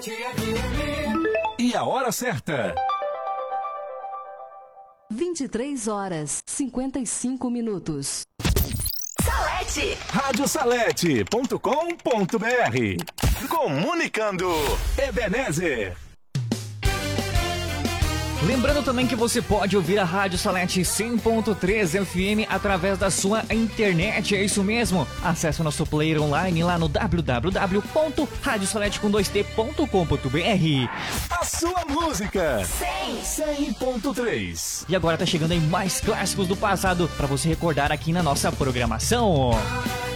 E a hora certa. 23h55. Salete! Radiosalete.com.br. Comunicando Ebenezer. Lembrando também que você pode ouvir a Rádio Salete 100.3 FM através da sua internet, é isso mesmo. Acesse o nosso player online lá no www.radiosalete.com.br. A sua música 100.3. E agora tá chegando aí mais clássicos do passado para você recordar aqui na nossa programação.